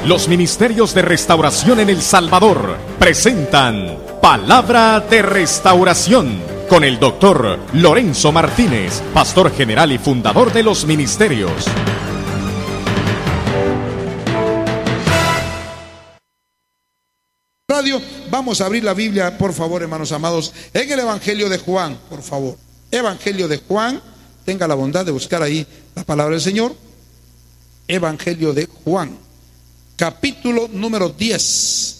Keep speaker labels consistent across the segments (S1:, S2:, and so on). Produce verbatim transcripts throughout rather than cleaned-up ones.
S1: Los ministerios de restauración en El Salvador presentan Palabra de Restauración con el doctor Lorenzo Martínez, pastor general y fundador de los ministerios.
S2: Radio, vamos a abrir la Biblia, por favor, hermanos amados, en el Evangelio de Juan, por favor. Evangelio de Juan, tenga la bondad de buscar ahí la palabra del Señor. Evangelio de Juan, capítulo número diez.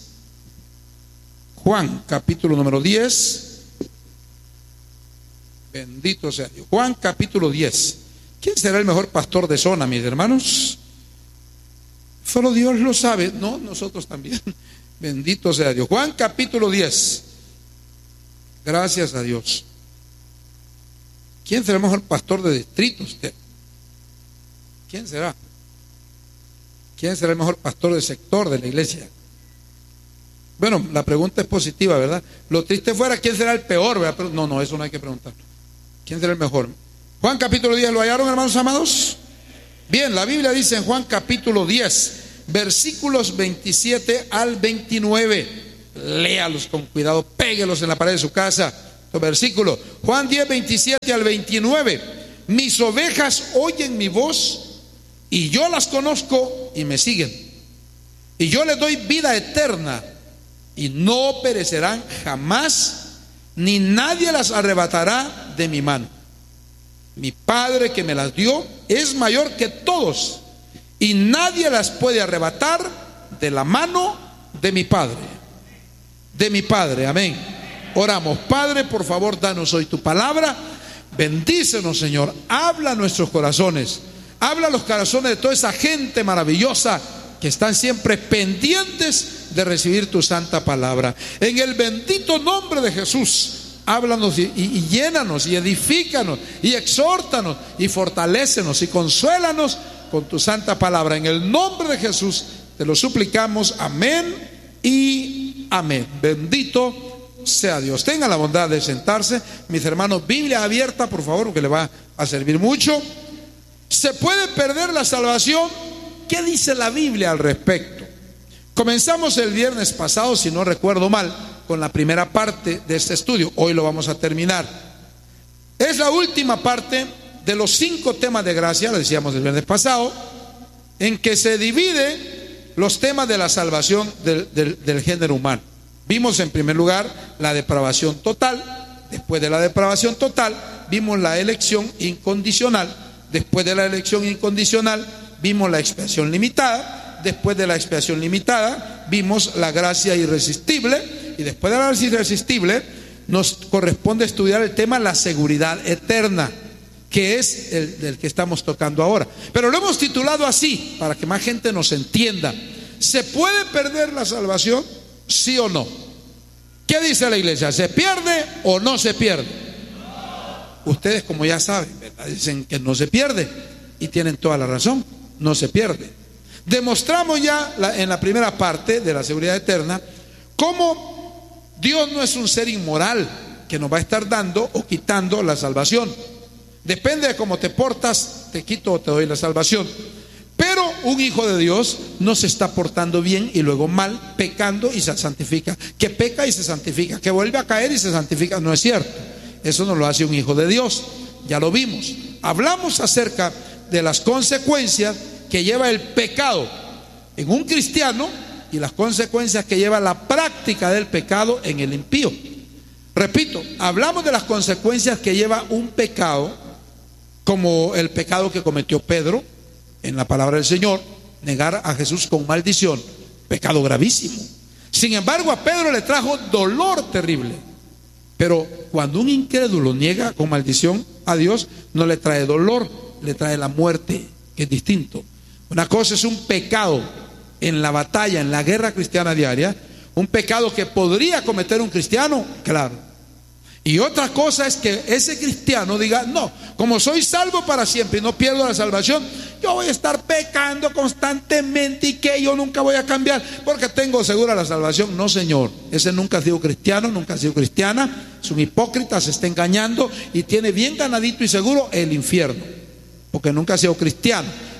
S2: Juan, capítulo número diez. Bendito sea Dios. Juan, capítulo diez. ¿Quién será el mejor pastor de zona, mis hermanos? Solo Dios lo sabe, no, nosotros también. Bendito sea Dios. Juan, capítulo diez. Gracias a Dios. ¿Quién será el mejor pastor de distrito usted? ¿Quién será? ¿Quién será el mejor pastor del sector de la iglesia? Bueno, la pregunta es positiva, ¿verdad? Lo triste fuera, ¿quién será el peor? ¿verdad? Pero no, no, eso no hay que preguntar. ¿Quién será el mejor? Juan capítulo diez, ¿lo hallaron, hermanos amados? Bien, la Biblia dice en Juan capítulo diez, versículos veintisiete al veintinueve. Léalos con cuidado, péguelos en la pared de su casa. Los versículos, Juan diez, veintisiete al veintinueve. Mis ovejas oyen mi voz y yo las conozco y me siguen. Y yo les doy vida eterna y no perecerán jamás, ni nadie las arrebatará de mi mano. Mi Padre que me las dio es mayor que todos y nadie las puede arrebatar de la mano de mi Padre. De mi Padre, amén. Oramos. Padre, por favor, danos hoy tu palabra. Bendícenos, Señor. Habla a nuestros corazones. Habla a los corazones de toda esa gente maravillosa que están siempre pendientes de recibir tu santa palabra. En el bendito nombre de Jesús, háblanos y, y, y llénanos y edifícanos y exhórtanos y fortalécenos y consuélanos con tu santa palabra. En el nombre de Jesús te lo suplicamos. Amén y amén. Bendito sea Dios. Tenga la bondad de sentarse, mis hermanos. Biblia abierta, por favor, que le va a servir mucho. ¿Se puede perder la salvación? ¿Qué dice la Biblia al respecto? Comenzamos el viernes pasado, si no recuerdo mal, con la primera parte de este estudio. Hoy lo vamos a terminar. Es la última parte de los cinco temas de gracia, lo decíamos el viernes pasado, en que se divide los temas de la salvación del, del, del género humano. Vimos en primer lugar la depravación total. Después de la depravación total vimos la elección incondicional. Después de la elección incondicional vimos la expiación limitada. Después de la expiación limitada vimos la gracia irresistible. Y después de la gracia irresistible nos corresponde estudiar el tema la seguridad eterna, que es el del que estamos tocando ahora. Pero lo hemos titulado así para que más gente nos entienda. ¿Se puede perder la salvación? ¿Sí o no? ¿Qué dice la iglesia? ¿Se pierde o no se pierde? Ustedes, como ya saben, ¿verdad?, dicen que no se pierde y tienen toda la razón, no se pierde. Demostramos ya la, en la primera parte de la seguridad eterna cómo Dios no es un ser inmoral que nos va a estar dando o quitando la salvación. Depende de cómo te portas, te quito o te doy la salvación. Pero un hijo de Dios no se está portando bien y luego mal, pecando y se santifica. Que peca y se santifica, que vuelve a caer y se santifica. No es cierto. Eso no lo hace un hijo de Dios. Ya lo vimos. Hablamos acerca de las consecuencias que lleva el pecado en un cristiano y las consecuencias que lleva la práctica del pecado en el impío. Repito, hablamos de las consecuencias que lleva un pecado, como el pecado que cometió Pedro en la palabra del Señor, negar a Jesús con maldición, pecado gravísimo. Sin embargo, a Pedro le trajo dolor terrible. Pero cuando un incrédulo niega con maldición a Dios, no le trae dolor, le trae la muerte, que es distinto. Una cosa es un pecado en la batalla, en la guerra cristiana diaria, un pecado que podría cometer un cristiano, claro. Y otra cosa es que ese cristiano diga, no, como soy salvo para siempre y no pierdo la salvación, yo voy a estar pecando constantemente y que yo nunca voy a cambiar porque tengo segura la salvación. No, señor, ese nunca ha sido cristiano, nunca ha sido cristiana, es un hipócrita, se está engañando y tiene bien ganadito y seguro el infierno, porque nunca ha sido cristiano.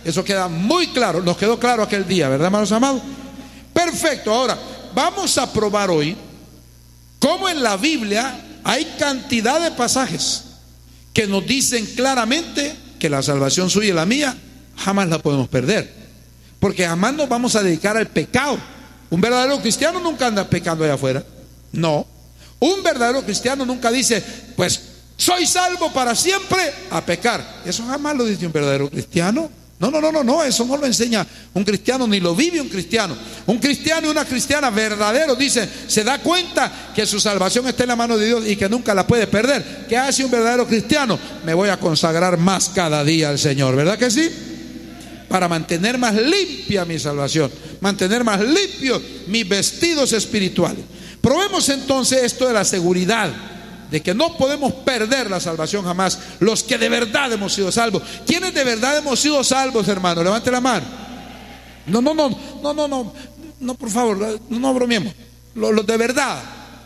S2: Eso queda muy claro, nos quedó claro aquel día, ¿verdad, hermanos amados? Perfecto. Ahora vamos a probar hoy cómo en la Biblia hay cantidad de pasajes que nos dicen claramente que la salvación suya y la mía jamás la podemos perder, porque jamás nos vamos a dedicar al pecado. Un verdadero cristiano nunca anda pecando allá afuera. No. Un verdadero cristiano nunca dice, pues soy salvo para siempre, a pecar. Eso jamás lo dice un verdadero cristiano. No, no, no, no, no, eso no lo enseña un cristiano, ni lo vive un cristiano. Un cristiano y una cristiana verdadero dice, se da cuenta que su salvación está en la mano de Dios y que nunca la puede perder. ¿Qué hace un verdadero cristiano? Me voy a consagrar más cada día al Señor, ¿verdad que sí? Para mantener más limpia mi salvación, mantener más limpios mis vestidos espirituales. Probemos entonces esto de la seguridad, de que no podemos perder la salvación jamás, los que de verdad hemos sido salvos. ¿Quiénes de verdad hemos sido salvos, hermano? Levante la mano. No, no, no, no, no, no, no, por favor, no, no bromeemos. Los, los de verdad.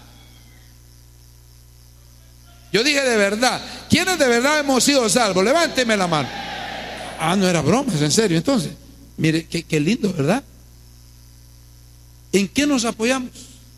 S2: Yo dije de verdad. ¿Quiénes de verdad hemos sido salvos? Levánteme la mano. Ah, no era broma, es en serio. Entonces, mire, qué, qué lindo, ¿verdad? ¿En qué nos apoyamos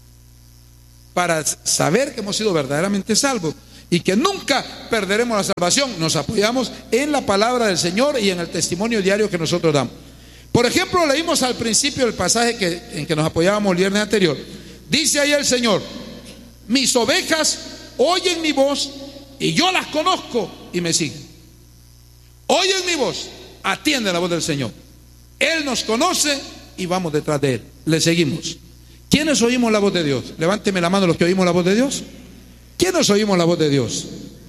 S2: para saber que hemos sido verdaderamente salvos y que nunca perderemos la salvación? Nos apoyamos en la palabra del Señor y en el testimonio diario que nosotros damos. Por ejemplo, leímos al principio el pasaje que, en que nos apoyábamos el viernes anterior. Dice ahí el Señor: mis ovejas oyen mi voz y yo las conozco y me siguen. Oyen mi voz, atienden la voz del Señor. Él nos conoce y vamos detrás de Él, le seguimos. ¿Quiénes oímos la voz de Dios? Levánteme la mano los que oímos la voz de Dios. ¿Quiénes oímos la voz de Dios?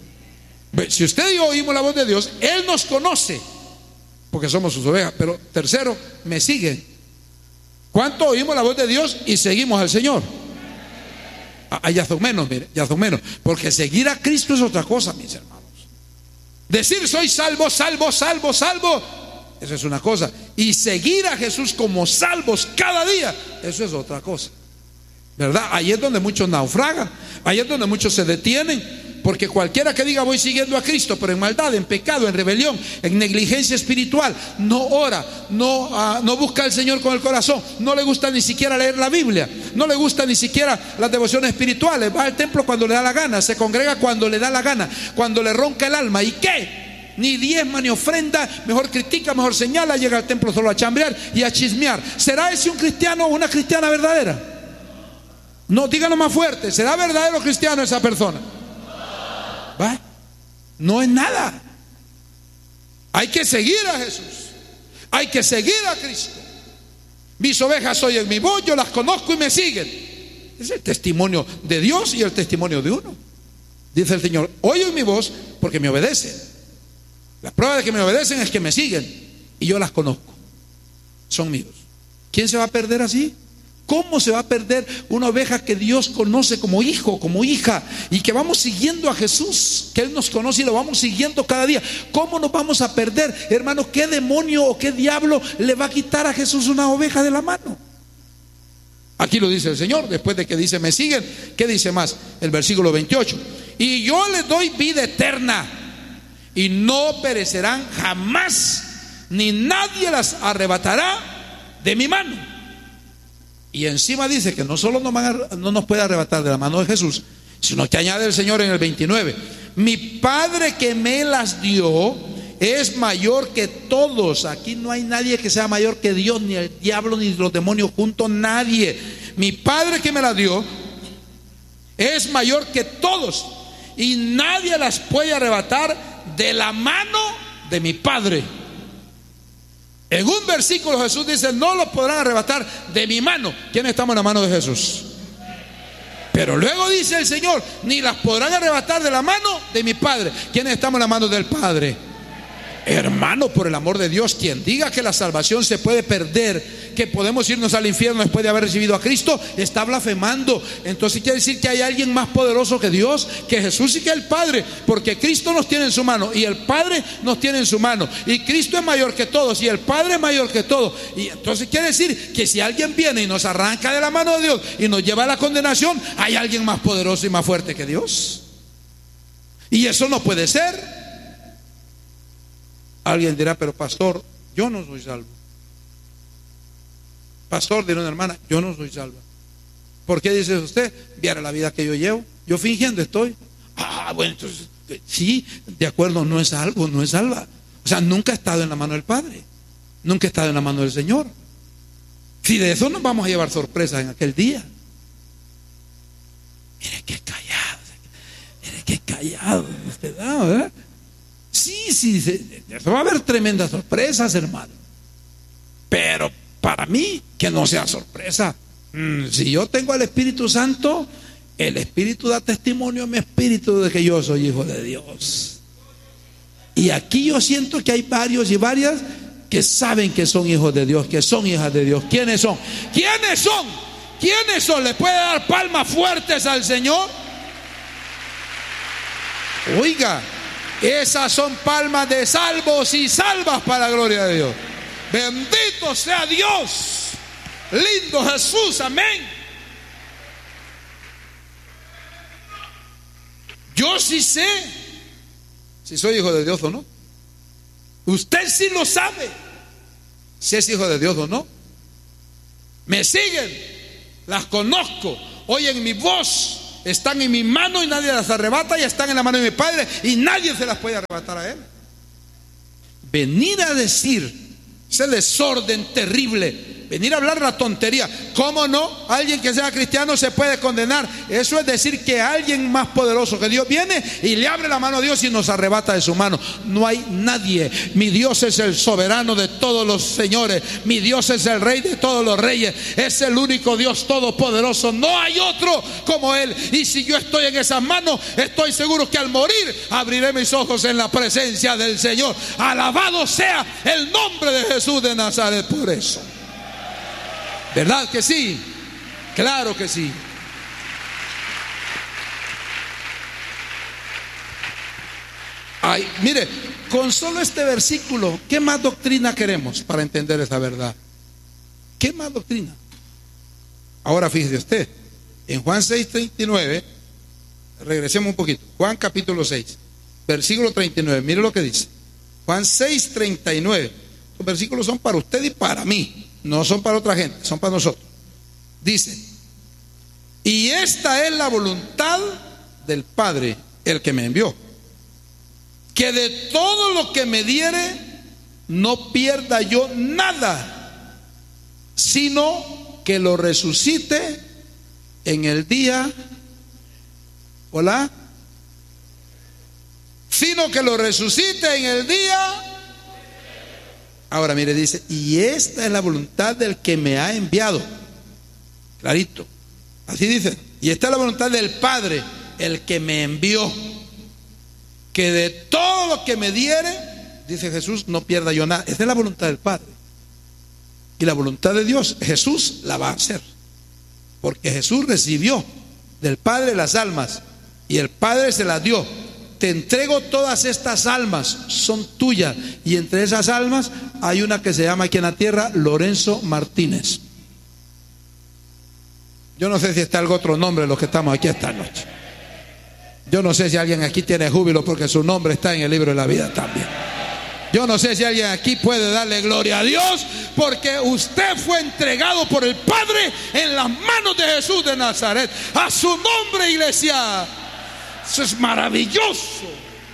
S2: Si usted y yo oímos la voz de Dios, Él nos conoce, porque somos sus ovejas. Pero tercero, me siguen. ¿Cuánto oímos la voz de Dios y seguimos al Señor? Ah, ya son menos, mire, ya son menos. Porque seguir a Cristo es otra cosa, mis hermanos. Decir soy salvo, salvo, salvo, salvo, eso es una cosa. Y seguir a Jesús como salvos cada día, eso es otra cosa, ¿verdad? Ahí es donde muchos naufragan, ahí es donde muchos se detienen. Porque cualquiera que diga voy siguiendo a Cristo, pero en maldad, en pecado, en rebelión, en negligencia espiritual, no ora, no, uh, no busca al Señor con el corazón, no le gusta ni siquiera leer la Biblia, no le gusta ni siquiera las devociones espirituales, va al templo cuando le da la gana, se congrega cuando le da la gana, cuando le ronca el alma. ¿Y qué? Ni diezma ni ofrenda, mejor critica, mejor señala, llega al templo solo a chambrear y a chismear. ¿Será ese un cristiano o una cristiana verdadera? No, díganlo más fuerte. ¿Será verdadero cristiano esa persona? ¿Va? No es nada. Hay que seguir a Jesús, hay que seguir a Cristo. Mis ovejas oyen mi voz, yo las conozco y me siguen. Es el testimonio de Dios y el testimonio de uno. Dice el Señor: oyen mi voz porque me obedecen. La prueba de que me obedecen es que me siguen y yo las conozco, son míos. ¿Quién se va a perder así? ¿Cómo se va a perder una oveja que Dios conoce como hijo, como hija, y que vamos siguiendo a Jesús, que Él nos conoce y lo vamos siguiendo cada día? ¿Cómo nos vamos a perder, hermanos? ¿Qué demonio o qué diablo le va a quitar a Jesús una oveja de la mano? Aquí lo dice el Señor, después de que dice me siguen. ¿Qué dice más? El versículo veintiocho: y yo les doy vida eterna y no perecerán jamás, ni nadie las arrebatará de mi mano. Y encima dice que no solo no, van a, no nos puede arrebatar de la mano de Jesús, sino que añade el Señor en el veintinueve: mi Padre que me las dio es mayor que todos. Aquí no hay nadie que sea mayor que Dios, ni el diablo, ni los demonios juntos, nadie. Mi Padre que me las dio es mayor que todos, y nadie las puede arrebatar de la mano de mi Padre. En un versículo Jesús dice: no los podrán arrebatar de mi mano. ¿Quiénes estamos en la mano de Jesús? Pero luego dice el Señor: ni las podrán arrebatar de la mano de mi Padre. ¿Quiénes estamos en la mano del Padre? Hermano, por el amor de Dios, quien diga que la salvación se puede perder, que podemos irnos al infierno después de haber recibido a Cristo, está blasfemando. Entonces quiere decir que hay alguien más poderoso que Dios, que Jesús y que el Padre, porque Cristo nos tiene en su mano y el Padre nos tiene en su mano, y Cristo es mayor que todos y el Padre es mayor que todos. Y entonces quiere decir que si alguien viene y nos arranca de la mano de Dios y nos lleva a la condenación, hay alguien más poderoso y más fuerte que Dios. Y eso no puede ser. Alguien dirá: pero pastor, yo no soy salvo. Pastor, de una hermana, yo no soy salva. ¿Por qué dice usted? Viera la vida que yo llevo. Yo fingiendo estoy. Ah, bueno, entonces, sí, de acuerdo, no es salvo, no es salva. O sea, nunca ha estado en la mano del Padre. Nunca ha estado en la mano del Señor. Si de eso nos vamos a llevar sorpresas en aquel día. Mire qué callado. Mire qué callado. Usted, ¿verdad? Sí, sí, sí, eso va a haber tremendas sorpresas, hermano. Pero para mí, que no sea sorpresa. Mm, si yo tengo al Espíritu Santo, el Espíritu da testimonio a mi espíritu de que yo soy hijo de Dios. Y aquí yo siento que hay varios y varias que saben que son hijos de Dios, que son hijas de Dios. ¿Quiénes son? ¿Quiénes son? ¿Quiénes son? ¿Le puede dar palmas fuertes al Señor? Oiga, esas son palmas de salvos y salvas para la gloria de Dios. Bendito sea Dios. Lindo Jesús, amén. Yo sí sé si soy hijo de Dios o no. Usted sí lo sabe si es hijo de Dios o no. Me siguen, las conozco, oyen mi voz, están en mi mano y nadie las arrebata, y están en la mano de mi Padre y nadie se las puede arrebatar a Él. Venir a decir ese desorden terrible, venir a hablar la tontería. ¿Cómo no? Alguien que sea cristiano se puede condenar. Eso es decir que alguien más poderoso que Dios viene y le abre la mano a Dios y nos arrebata de su mano. No hay nadie. Mi Dios es el soberano de todos los señores. Mi Dios es el rey de todos los reyes. Es el único Dios todopoderoso. No hay otro como Él. Y si yo estoy en esas manos, estoy seguro que al morir abriré mis ojos en la presencia del Señor. Alabado sea el nombre de Jesús de Nazaret por eso. ¿Verdad que sí? Claro que sí. Ay, mire, con solo este versículo, ¿qué más doctrina queremos para entender esa verdad? ¿Qué más doctrina? Ahora fíjese usted, en Juan seis treinta y nueve, regresemos un poquito. Juan capítulo seis, versículo treinta y nueve, mire lo que dice. Juan seis treinta y nueve. Los versículos son para usted y para mí. No son para otra gente, son para nosotros. Dice: y esta es la voluntad del Padre, el que me envió, que de todo lo que me diere no pierda yo nada, sino que lo resucite en el día. Hola. Sino que lo resucite en el día. Ahora mire, dice: y esta es la voluntad del que me ha enviado. Clarito, así dice. Y esta es la voluntad del Padre, el que me envió, que de todo lo que me diere, dice Jesús, no pierda yo nada. Esta es la voluntad del Padre. Y la voluntad de Dios, Jesús la va a hacer, porque Jesús recibió del Padre las almas y el Padre se las dio. Te entrego todas estas almas, son tuyas. Y entre esas almas hay una que se llama aquí en la tierra Lorenzo Martínez. Yo no sé si está algún otro nombre de los que estamos aquí esta noche. Yo no sé si alguien aquí tiene júbilo porque su nombre está en el libro de la vida también. Yo no sé si alguien aquí puede darle gloria a Dios porque usted fue entregado por el Padre en las manos de Jesús de Nazaret. A su nombre, iglesia. Eso es maravilloso.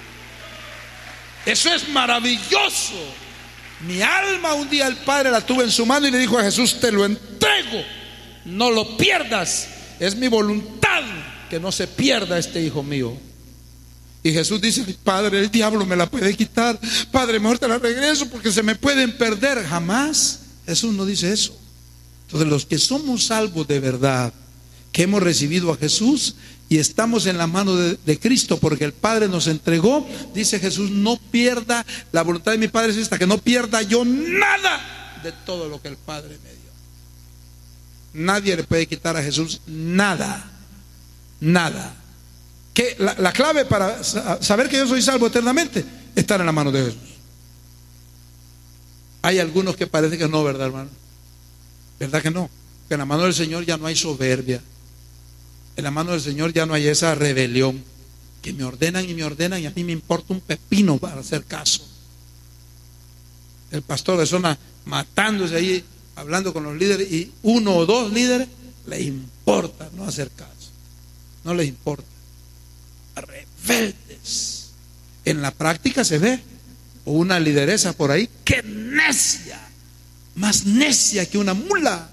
S2: Eso es maravilloso. Mi alma un día el Padre la tuvo en su mano y le dijo a Jesús: te lo entrego, no lo pierdas. Es mi voluntad que no se pierda este hijo mío. Y Jesús dice: Padre, el diablo me la puede quitar. Padre, mejor te la regreso porque se me pueden perder. Jamás. Jesús no dice eso. Entonces los que somos salvos de verdad, que hemos recibido a Jesús y estamos en la mano de, de Cristo porque el Padre nos entregó, dice Jesús: no pierda, la voluntad de mi Padre es esta, que no pierda yo nada de todo lo que el Padre me dio. Nadie le puede quitar a Jesús nada, nada. Que la, la clave para saber que yo soy salvo eternamente, estar en la mano de Jesús. Hay algunos que parece que no, ¿verdad, hermano? ¿Verdad que no? Que en la mano del Señor ya no hay soberbia. En la mano del Señor ya no hay esa rebelión, que me ordenan y me ordenan y a mí me importa un pepino para hacer caso. el pastor de zona matándose ahí, hablando con los líderes, y uno o dos líderes les importa no hacer caso, no les importa. Rebeldes. En la práctica se ve, o una lideresa por ahí, que necia, más necia que una mula.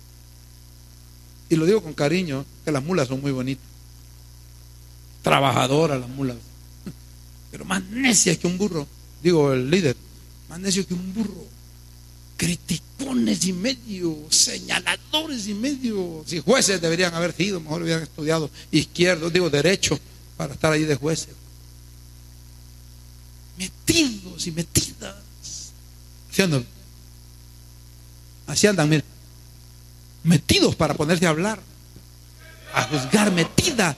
S2: Y lo digo con cariño, que las mulas son muy bonitas, trabajadoras las mulas, pero más necia que un burro. Digo, el líder, más necio que un burro, criticones y medio, señaladores y medio. Si jueces deberían haber sido, mejor hubieran estudiado izquierdo, digo derecho, para estar ahí de jueces. Metidos y metidas. Así andan, así andan, miren, metidos para ponerse a hablar, a juzgar, metida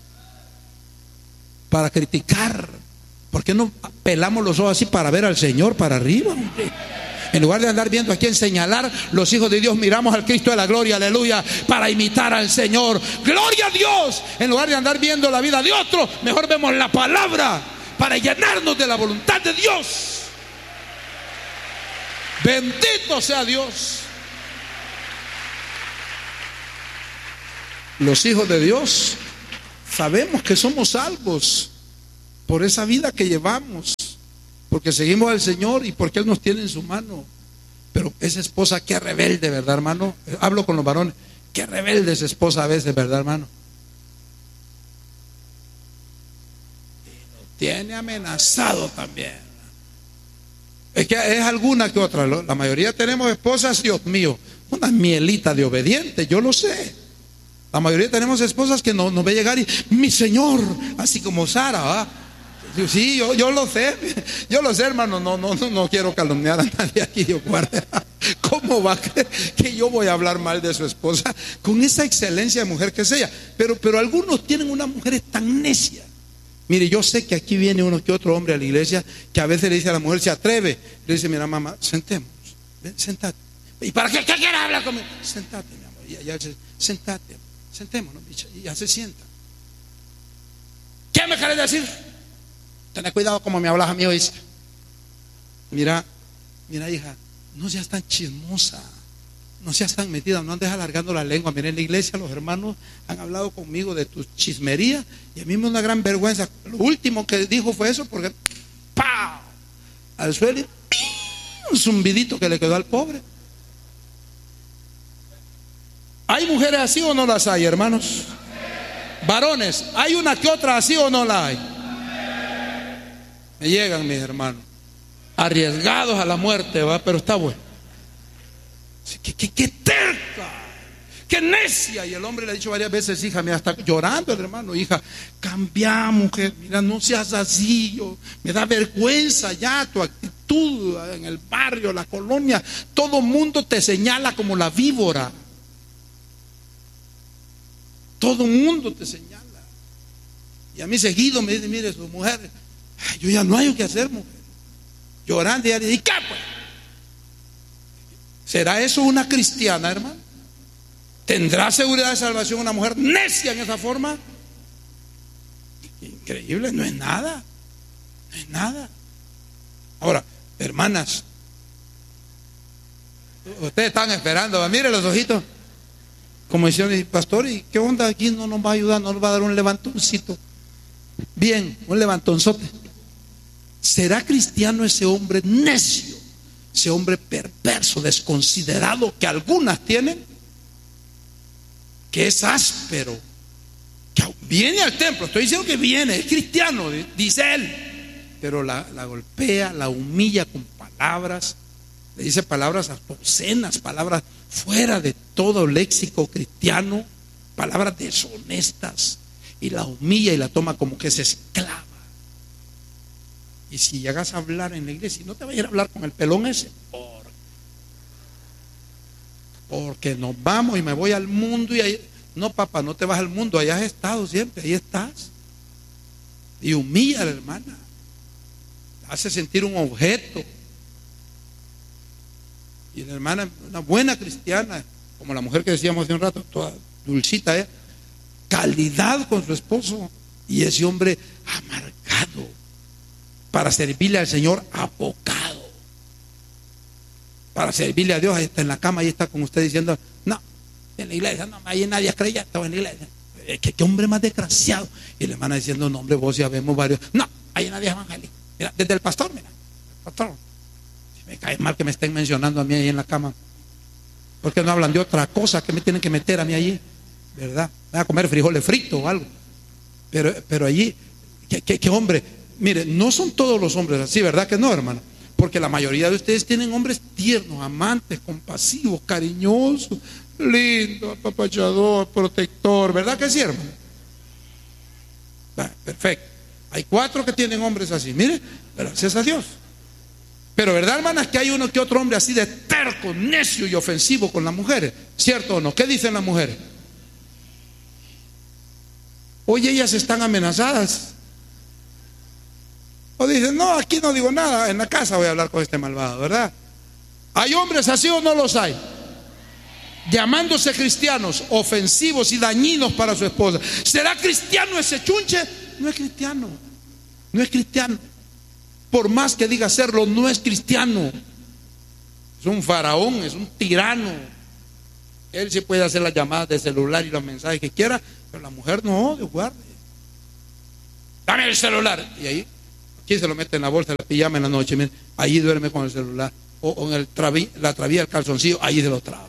S2: para criticar. ¿Por qué no pelamos los ojos así para ver al Señor para arriba, hombre? En lugar de andar viendo a quién señalar, los hijos de Dios miramos al Cristo de la gloria, aleluya, para imitar al Señor. ¡Gloria a Dios! En lugar de andar viendo la vida de otro, mejor vemos la palabra para llenarnos de la voluntad de Dios. Bendito sea Dios. Los hijos de Dios sabemos que somos salvos por esa vida que llevamos, porque seguimos al Señor y porque Él nos tiene en su mano. Pero esa esposa, qué rebelde, ¿verdad, hermano? Hablo con los varones, qué rebelde esa esposa a veces, ¿verdad, hermano? Y lo tiene amenazado también. Es que es alguna que otra. La mayoría tenemos esposas, Dios mío, una mielita de obediente, yo lo sé. La mayoría tenemos esposas que nos no ve llegar y, mi Señor, así como Sara, ¿verdad? Sí, yo, yo lo sé, yo lo sé, hermano, no, no, no, no quiero calumniar a nadie aquí, yo guarde. ¿Cómo va a creer que yo voy a hablar mal de su esposa con esa excelencia de mujer que es ella? Pero, pero algunos tienen unas mujeres tan necias. Mire, yo sé que aquí viene uno que otro hombre a la iglesia que a veces le dice a la mujer, se atreve, le dice, mira mamá, sentémonos, ven, sentate. ¿Y para qué, qué quieres hablar conmigo? Sentate, mi amor, y ella dice, sentate, sentémonos, y ya se sienta. ¿Qué me querés decir? Tener cuidado como me hablas a mí hoy. Mira, mira hija, no seas tan chismosa, no seas tan metida, no andes alargando la lengua. Mira, en la iglesia los hermanos han hablado conmigo de tu chismería y a mí me da una gran vergüenza. Lo último que dijo fue eso, porque ¡pau! Al suelo y ¡ping! Un zumbidito que le quedó al pobre. ¿Hay mujeres así o no las hay, hermanos? Varones, ¿hay una que otra así o no la hay? Me llegan mis hermanos, arriesgados a la muerte, ¿va? Pero está bueno. ¿Qué, qué, qué terca, qué necia? Y el hombre le ha dicho varias veces, hija, mira, está llorando el hermano, hija, cambia, mujer, mira, no seas así, yo, me da vergüenza ya tu actitud en el barrio, la colonia, todo mundo te señala como la víbora, todo mundo te señala. Y a mí seguido me dice, mire, su mujer, ay, yo ya no hay que hacer, mujer. Llorando y ¿y qué pues? ¿Será eso una cristiana, hermano? ¿Tendrá seguridad de salvación una mujer necia en esa forma? Increíble, no es nada. No es nada. Ahora, hermanas, ustedes están esperando, mire los ojitos. Como decían, pastor, ¿y qué onda aquí? No nos va a ayudar, no nos va a dar un levantoncito. Bien, un levantonzote. ¿Será cristiano ese hombre necio, ese hombre perverso, desconsiderado que algunas tienen? Que es áspero, que viene al templo, estoy diciendo que viene, es cristiano, dice él, pero la, la golpea, la humilla con palabras, le dice palabras obscenas, palabras fuera de todo léxico cristiano, palabras deshonestas, y la humilla y la toma como que es esclava. Y si llegas a hablar en la iglesia, no te vayas a hablar con el pelón ese, por, porque nos vamos y me voy al mundo y ahí, no, papá, no te vas al mundo, allá has estado siempre, ahí estás. Y humilla a la hermana, la hace sentir un objeto. Y la hermana, una buena cristiana, como la mujer que decíamos hace un rato, toda dulcita, ¿eh? Calidad con su esposo, y ese hombre amargado para servirle al Señor, abocado. para servirle a Dios, ahí está en la cama, ahí está con usted diciendo, no, en la iglesia, no, ahí nadie creía, estaba en la iglesia. ¿Qué, qué hombre más desgraciado? Y la hermana diciendo, no, hombre, vos ya vemos varios. No, ahí nadie es evangélico. Mira, desde el pastor, mira, el pastor. Si me cae mal que me estén mencionando a mí ahí en la cama. Porque no hablan de otra cosa que me tienen que meter a mí allí, ¿verdad? Me voy a comer frijoles fritos o algo. Pero, pero allí, ¿qué, qué, qué hombre? Mire, no son todos los hombres así, ¿verdad que no, hermano? Porque la mayoría de ustedes tienen hombres tiernos, amantes, compasivos, cariñosos, lindo, apapachador, protector, ¿verdad que sí, hermano? Ah, perfecto. Hay cuatro que tienen hombres así, mire, gracias a Dios. Pero ¿verdad, hermanas, que hay uno que otro hombre así de terco, necio y ofensivo con las mujeres? ¿Cierto o no? ¿Qué dicen las mujeres? Hoy ellas están amenazadas. O dicen, no, aquí no digo nada, en la casa voy a hablar con este malvado, ¿verdad? ¿Hay hombres así o no los hay? Llamándose cristianos, ofensivos y dañinos para su esposa. ¿Será cristiano ese chunche? No es cristiano. No es cristiano. Por más que diga serlo, no es cristiano. Es un faraón, es un tirano. Él sí puede hacer las llamadas de celular y los mensajes que quiera, pero la mujer no, Dios guarde. Dame el celular. Y ahí, aquí se lo mete en la bolsa, la pijama en la noche. Mire, ahí duerme con el celular. O, o en el traví, la trabilla, el calzoncillo, ahí se lo traba.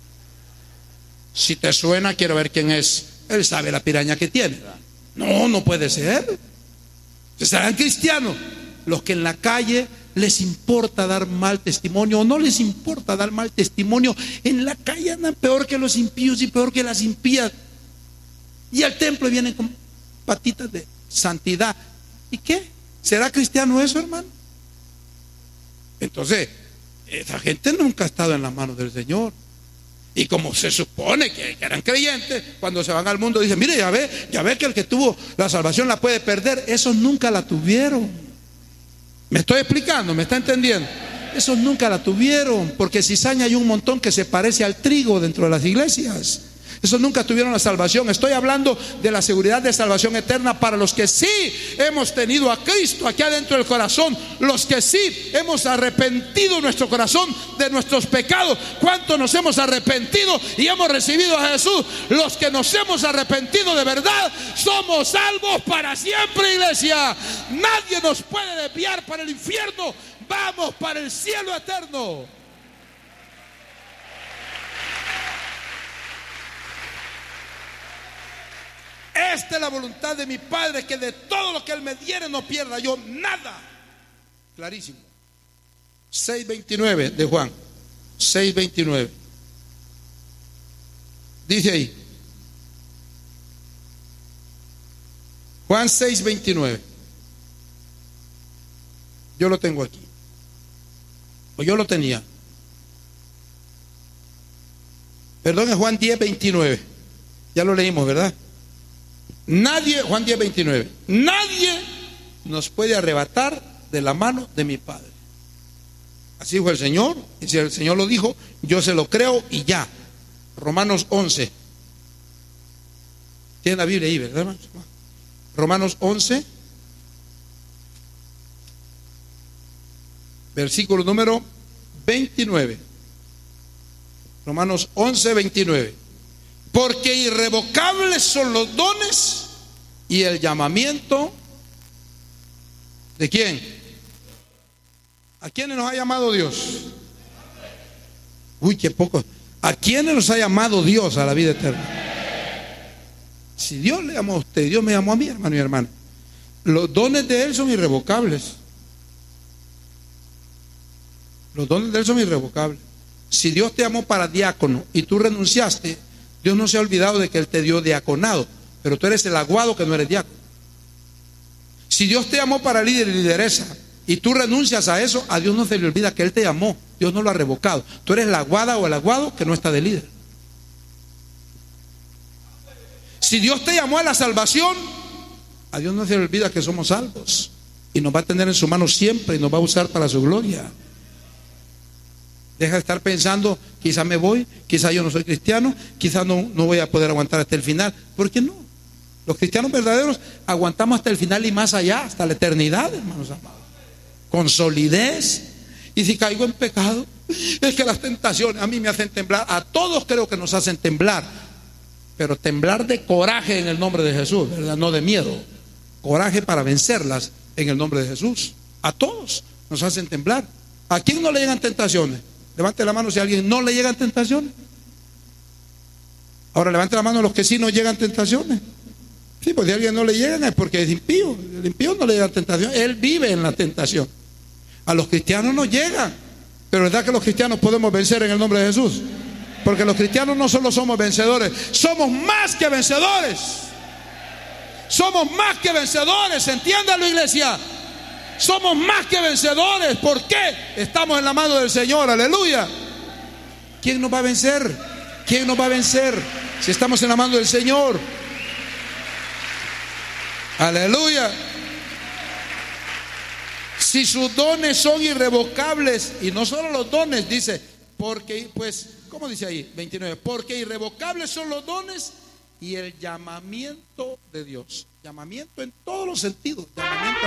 S2: Si te suena, quiero ver quién es. Él sabe la piraña que tiene, ¿verdad? No, no puede ser. ¿Serán cristianos? Los que en la calle les importa dar mal testimonio o no les importa dar mal testimonio, en la calle andan peor que los impíos y peor que las impías. Y al templo vienen con patitas de santidad. ¿Y qué? ¿Será cristiano eso, hermano? Entonces, esa gente nunca ha estado en las manos del Señor. Y como se supone que eran creyentes, cuando se van al mundo dicen, mire, ya ve, ya ve que el que tuvo la salvación la puede perder. Esos nunca la tuvieron. ¿Me estoy explicando? ¿Me está entendiendo? Esos nunca la tuvieron, porque cizaña hay un montón que se parece al trigo dentro de las iglesias. Esos nunca tuvieron la salvación. Estoy hablando de la seguridad de salvación eterna para los que sí hemos tenido a Cristo aquí adentro del corazón, los que sí hemos arrepentido nuestro corazón de nuestros pecados. ¿Cuántos nos hemos arrepentido y hemos recibido a Jesús? Los que nos hemos arrepentido de verdad somos salvos para siempre, iglesia. Nadie nos puede desviar para el infierno. Vamos para el cielo eterno. Esta es la voluntad de mi Padre, que de todo lo que Él me diere no pierda yo nada. Clarísimo. seis veintinueve de Juan. seis veintinueve. Dice ahí. Juan seis veintinueve. Yo lo tengo aquí. O yo lo tenía. Perdón, es Juan diez veintinueve. Ya lo leímos, ¿verdad? Nadie, Juan diez veintinueve, nadie nos puede arrebatar de la mano de mi Padre. Así dijo el Señor, y si el Señor lo dijo, yo se lo creo y ya. Romanos once. Tienen la Biblia ahí, ¿verdad, hermanos? Romanos once, versículo número veintinueve. Romanos once, veintinueve. Porque irrevocables son los dones y el llamamiento. ¿De quién? ¿A quiénes nos ha llamado Dios? Uy, qué poco. ¿A quiénes nos ha llamado Dios a la vida eterna? Si Dios le llamó a usted, Dios me llamó a mí, hermano y hermana. Los dones de Él son irrevocables. Los dones de Él son irrevocables. Si Dios te llamó para diácono y tú renunciaste, Dios no se ha olvidado de que Él te dio diaconado, pero tú eres el aguado que no eres diácono. Si Dios te llamó para líder y lideresa y tú renuncias a eso, a Dios no se le olvida que Él te llamó. Dios no lo ha revocado. Tú eres la aguada o el aguado que no está de líder. Si Dios te llamó a la salvación, a Dios no se le olvida que somos salvos y nos va a tener en su mano siempre y nos va a usar para su gloria. Deja de estar pensando, quizá me voy, quizá yo no soy cristiano, quizá no, no voy a poder aguantar hasta el final. ¿Por qué no? Los cristianos verdaderos aguantamos hasta el final y más allá, hasta la eternidad, hermanos amados. Con solidez. Y si caigo en pecado, Es que las tentaciones a mí me hacen temblar. A todos creo que nos hacen temblar. Pero temblar de coraje en el nombre de Jesús, ¿verdad? No de miedo. Coraje para vencerlas en el nombre de Jesús. A todos nos hacen temblar. ¿A quién no le llegan tentaciones? Levante la mano si a alguien no le llegan tentaciones. Ahora levante la mano a los que sí no llegan tentaciones. Sí, pues si a alguien no le llegan es porque es impío. El impío no le llega tentación. Él vive en la tentación. A los cristianos no llegan. Pero es verdad que los cristianos podemos vencer en el nombre de Jesús. Porque los cristianos no solo somos vencedores, somos más que vencedores. Somos más que vencedores, entiéndalo, iglesia. Somos más que vencedores. ¿Por qué? Estamos en la mano del Señor, aleluya. ¿Quién nos va a vencer? ¿Quién nos va a vencer si estamos en la mano del Señor? Aleluya. Si sus dones son irrevocables, y no solo los dones, dice, porque, pues, ¿cómo dice ahí? veintinueve, porque irrevocables son los dones y el llamamiento de Dios. Llamamiento en todos los sentidos. Llamamiento